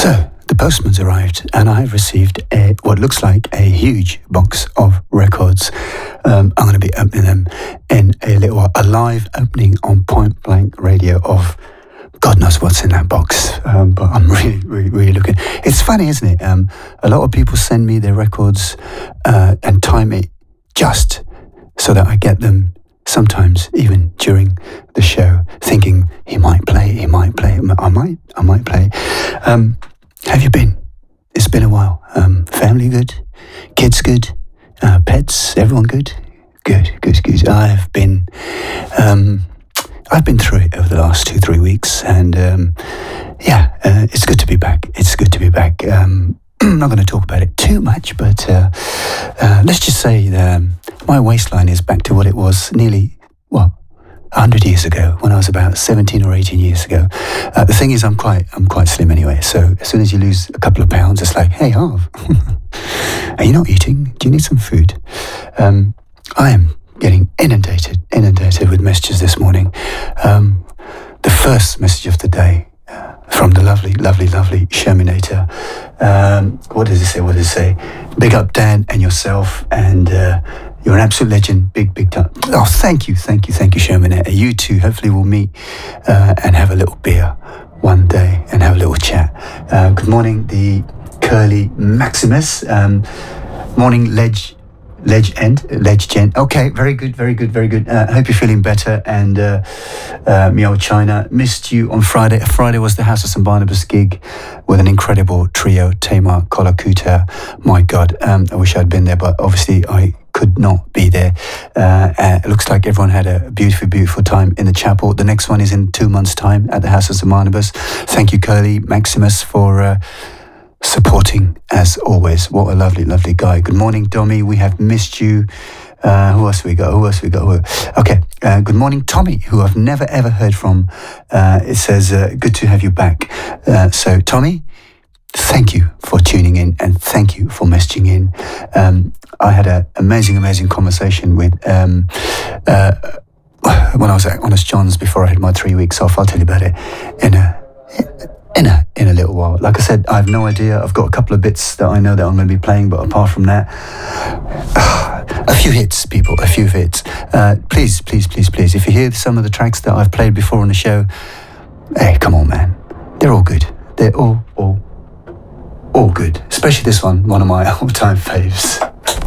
So, the postman's arrived and I've received what looks like a huge box of records. I'm going to be opening them in a little while. A live opening on Point Blank Radio of God knows what's in that box. But I'm really looking. It's funny, isn't it? A lot of people send me their records and time it just so that I get them sometimes even during the show, thinking he might play, I might play. Have you been? It's been a while. Family good? Kids good? Pets? Everyone good? Good. I've been through it over the last 2-3 weeks, and it's good to be back. I'm not going to talk about it too much, but let's just say my waistline is back to what it was nearly 100 years ago, when I was about 17 or 18 years ago. The thing is, I'm quite slim anyway, so as soon as you lose a couple of pounds, it's like, hey, Harv, are you not eating? Do you need some food? I am getting inundated with messages this morning. The first message of the day from the lovely Sherminator. What does it say? Big up Dan and yourself, and you're an absolute legend. Big time. Oh, thank you, Sherminator. You too. Hopefully we'll meet and have a little beer one day and have a little chat. Good morning, the Curly Maximus. Morning, Legend. Okay, very good. Hope you're feeling better. And Meow China, missed you on Friday. Friday was the House of St. Barnabas gig with an incredible trio, Tamar, Kolakuta. My God, I wish I'd been there, but obviously I could not be there. It looks like everyone had a beautiful time in the chapel. The next one is in 2 months' time at the House of St. Barnabas. Thank you, Curly Maximus, for supporting as always. What a lovely guy. Good morning, Domi. We have missed you. Who else we got? Okay. Good morning, Tommy, who I've never ever heard from. It says good to have you back. So Tommy, thank you for tuning in and thank you for messaging in. I had an amazing conversation with when I was at Honest John's before I had my 3 weeks off. I'll tell you about it in a little while. Like I said, I have no idea. I've got a couple of bits that I know that I'm going to be playing, but apart from that, a few hits, people, a few hits. Please, if you hear some of the tracks that I've played before on the show, hey, come on, man. They're all good. They're all good. Especially this one of my all-time faves.